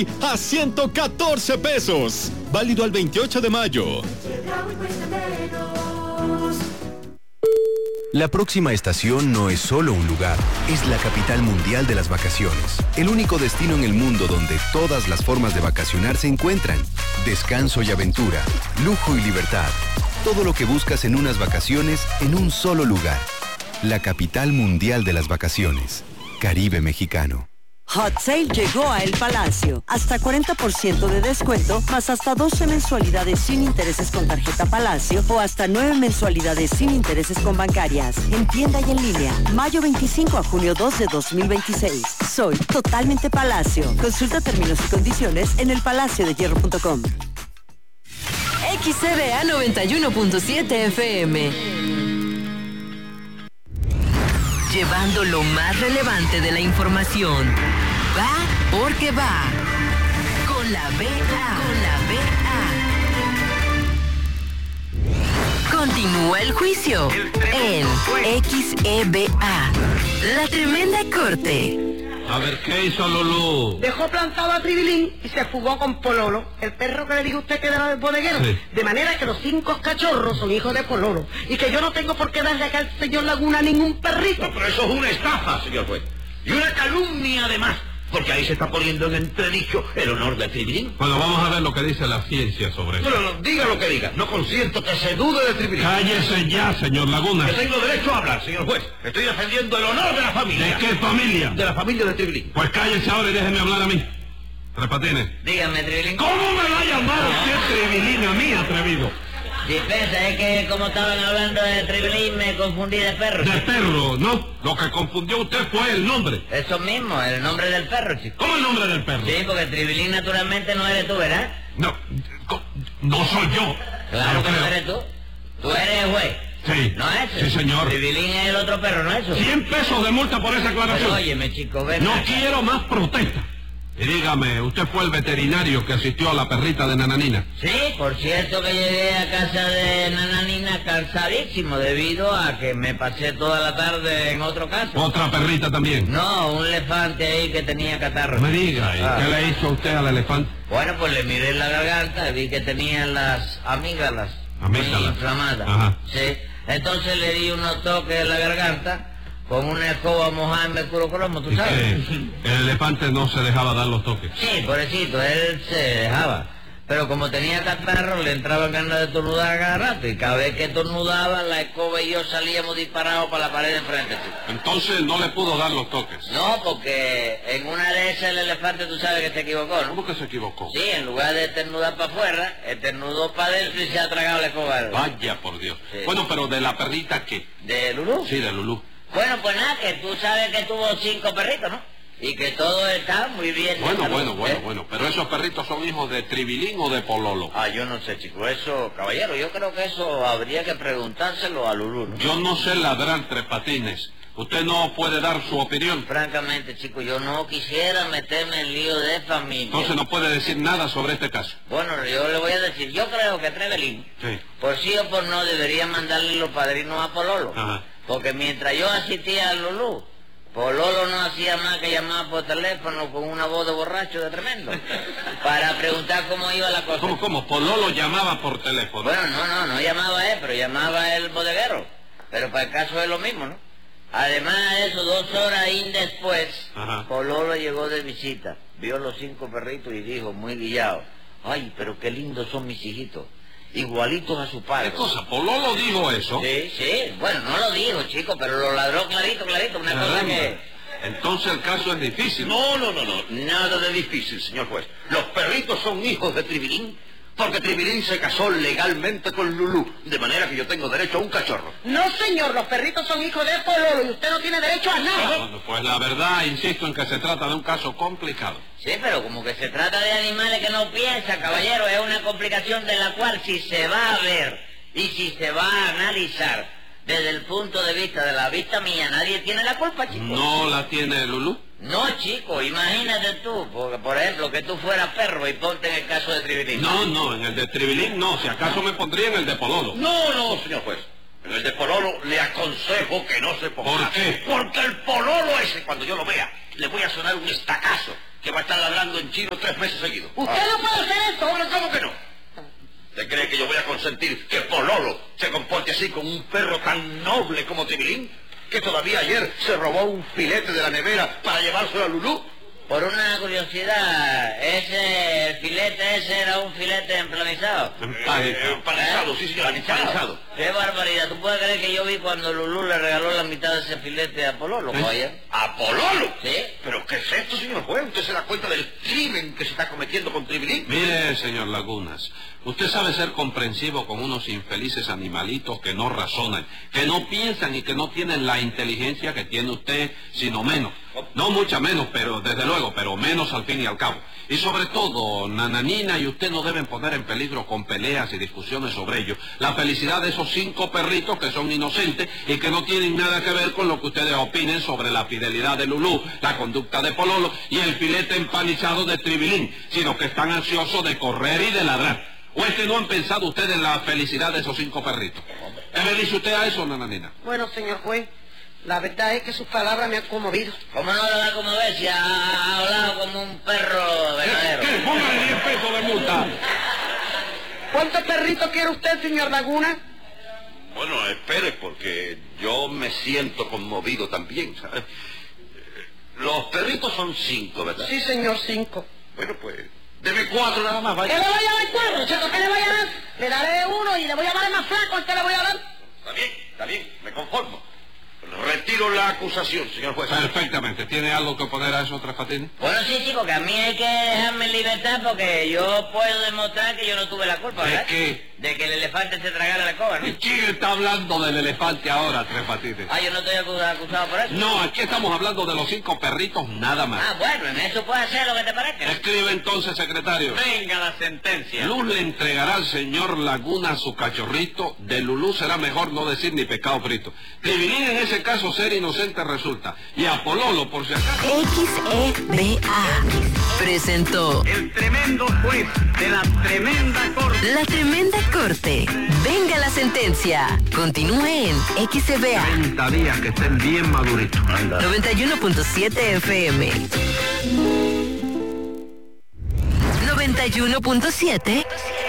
a 114 pesos. Válido al 28 de mayo. La próxima estación no es solo un lugar, es la capital mundial de las vacaciones. El único destino en el mundo donde todas las formas de vacacionar se encuentran. Descanso y aventura, lujo y libertad. Todo lo que buscas en unas vacaciones en un solo lugar. La capital mundial de las vacaciones. Caribe mexicano. Hot Sale llegó a El Palacio. Hasta 40% de descuento, más hasta 12 mensualidades sin intereses con tarjeta Palacio o hasta 9 mensualidades sin intereses con bancarias. En tienda y en línea. Mayo 25 a junio 2 de 2026. Soy totalmente Palacio. Consulta términos y condiciones en elpalaciodehierro.com. XCBA 91.7 FM. Llevando lo más relevante de la información. Va porque va. Con la BA. Continúa el juicio en XEBA. La tremenda corte. A ver, ¿qué hizo Lulú? Dejó plantado a Tribilín y se fugó con Pololo, el perro que le dijo usted que era del bodeguero. Sí. De manera que los 5 cachorros son hijos de Pololo. Y que yo no tengo por qué darle acá al señor Laguna ningún perrito. No, pero eso es una estafa, señor juez. Y una calumnia además. Porque ahí se está poniendo en entredicho el honor de Tribilín. Bueno, vamos a ver lo que dice la ciencia sobre eso. No, diga lo que diga. No consiento que se dude de Tribilín. Cállese ya, señor Laguna. Que tengo derecho a hablar, señor juez. Estoy defendiendo el honor de la familia. ¿De qué familia? De la familia de Tribilín. Pues cállese ahora y déjeme hablar a mí. Tres Patines. Dígame, Tribilín. ¿Cómo me va a llamar usted Tribilín a mí, atrevido? Dispensa, es que como estaban hablando de Tribilín me confundí de perro. De perro, ¿no? Lo que confundió usted fue el nombre. Eso mismo, el nombre del perro, chico. ¿Cómo el nombre del perro? Sí, porque Tribilín naturalmente no eres tú, ¿verdad? No, no soy yo. Claro que no eres tú. Tú eres el juez. Sí. ¿No es eso? Sí, señor. Tribilín es el otro perro, ¿no es eso? 100 pesos de multa por esa aclaración. Pero óyeme, chico, ven. No quiero más protesta. Y dígame, ¿usted fue el veterinario que asistió a la perrita de Nananina? Sí, por cierto que llegué a casa de Nananina cansadísimo debido a que me pasé toda la tarde en otro caso. ¿Otra perrita también? No, un elefante ahí que tenía catarro. Me diga, ¿y qué le hizo usted al elefante? Bueno, pues le miré la garganta y vi que tenía las amígdalas muy inflamadas. Ajá. Sí, entonces le di unos toques en la garganta con una escoba mojada en mercurocromo, ¿tú sabes? El elefante no se dejaba dar los toques. Sí, pobrecito, él se dejaba. Pero como tenía catarro, le entraba ganas de tornudar a cada rato. Y cada vez que tornudaba, la escoba y yo salíamos disparados para la pared de enfrente. Entonces no le pudo dar los toques. No, porque en una de esas el elefante, tú sabes que se equivocó, ¿no? ¿Cómo que se equivocó? Sí, en lugar de estornudar para afuera, estornudó para adentro y se ha tragado la escoba. Vaya por Dios. Sí. Bueno, pero de la perrita, ¿qué? ¿De Lulú? Sí, de Lulú. Bueno, pues nada, que tú sabes que tuvo 5 perritos, ¿no? Y que todo está muy bien. Bueno. Pero esos perritos son hijos de Tribilín o de Pololo. Ah, yo no sé, chico. Eso, caballero, yo creo que eso habría que preguntárselo a Lulú, ¿no? Yo no sé ladrar, Tres Patines. Usted no puede dar su opinión. Francamente, chico, yo no quisiera meterme en lío de familia. Entonces no puede decir nada sobre este caso. Bueno, yo le voy a decir, yo creo que Trevelín, sí, por sí o por no, debería mandarle los padrinos a Pololo. Ajá. Porque mientras yo asistía a Lulú, Pololo no hacía más que llamar por teléfono con una voz de borracho de tremendo para preguntar cómo iba la cosa. ¿Cómo? Pololo llamaba por teléfono. Bueno, no llamaba él, pero llamaba el bodeguero. Pero para el caso es lo mismo, ¿no? Además de eso, 2 horas después, ajá, Pololo llegó de visita, vio los 5 perritos y dijo, muy guillado, ay, pero qué lindos son mis hijitos, igualitos a su padre. ¿Qué cosa? ¿Pololo dijo eso? Sí, bueno, no lo dijo, chico, pero lo ladró clarito, una cosa que... Entonces el caso es difícil. No, nada de difícil, señor juez. Los perritos son hijos de Tribilín, porque Tribilín se casó legalmente con Lulú, de manera que yo tengo derecho a un cachorro. No, señor, los perritos son hijos de Pololo y usted no tiene derecho a nada. Bueno, pues la verdad, insisto en que se trata de un caso complicado. Sí, pero como que se trata de animales que no piensan, caballero, es una complicación de la cual si se va a ver y si se va a analizar desde el punto de vista de la vista mía, nadie tiene la culpa, chico. ¿No la tiene Lulú? No, chico, imagínate tú, porque por ejemplo, que tú fueras perro y ponte en el caso de Tribilín. No, en el de Tribilín no, si acaso me pondría en el de Pololo. No, señor juez. En el de Pololo le aconsejo que no se ponga. ¿Por qué? Porque el Pololo ese, cuando yo lo vea, le voy a sonar un estacazo. que va a estar ladrando en chino 3 meses seguidos. Usted no puede hacer eso. Bueno, ¿cómo que no? ¿Usted cree que yo voy a consentir que Pololo se comporte así con un perro tan noble como Tribilín? Que todavía ayer se robó un filete de la nevera para llevárselo a Lulú. Por una curiosidad, el filete ese era un filete empanizado. Empanizado, sí señor, empanizado. Qué barbaridad. ¿Tú puedes creer que yo vi cuando Lulú le regaló la mitad de ese filete a Pololo, oye? ¿A Pololo? Sí. ¿Pero qué es esto, señor juez? ¿Usted se da cuenta del crimen que se está cometiendo con Tribilín? Mire, señor Lagunas, usted sabe ser comprensivo con unos infelices animalitos que no razonan, que no piensan y que no tienen la inteligencia que tiene usted, sino menos. No mucha menos, pero desde luego, pero menos al fin y al cabo. Y sobre todo, Nananina y usted no deben poner en peligro con peleas y discusiones sobre ello la felicidad de esos 5 perritos que son inocentes y que no tienen nada que ver con lo que ustedes opinen sobre la fidelidad de Lulú, la conducta de Pololo y el filete empanizado de Tribilín, sino que están ansiosos de correr y de ladrar. ¿O es que no han pensado ustedes en la felicidad de esos 5 perritos? ¿Qué le dice usted a eso, Nananina? Bueno, señor juez, la verdad es que sus palabras me han conmovido. ¿Cómo no lo va a conmover si ha hablado como un perro verdadero? ¿Qué? Póngale 10 pesos de multa. ¿Cuántos perritos quiere usted, señor Laguna? Bueno, espere, porque yo me siento conmovido también, ¿sabes? Los perritos son 5, ¿verdad? Sí, señor, 5. Bueno, pues, deme 4 nada más, ¿Qué vaya. le voy a dar 4, chato? ¿Qué le voy a dar? Le daré 1 y le voy a dar el más flaco al que le voy a dar. Está bien, me conformo. Retiro la acusación, señor juez. Perfectamente. ¿Tiene algo que oponer a eso, Tres Patines? Bueno, sí, chico, que a mí hay que dejarme en libertad porque yo puedo demostrar que yo no tuve la culpa, ¿verdad? ¿De qué? De que el elefante se tragara la coba, ¿no? ¿Quién está hablando del elefante ahora, Tres Patines? Ah, yo no estoy acusado por eso. No, aquí estamos hablando de los 5 perritos nada más. Ah, bueno, en eso puedes hacer lo que te parezca. Escribe entonces, secretario. Venga la sentencia. Luz le entregará al señor Laguna su cachorrito. De Lulú será mejor no decir ni pecado frito. Tribilín en ese caso ser inocente resulta. Y a Pololo, por si acaso... XEBA presentó El tremendo juez de la tremenda corte. La Tremenda Corte. Venga la sentencia. Continúe en XEBA 30 días que estén bien maduritos. 91.7 FM. 91.7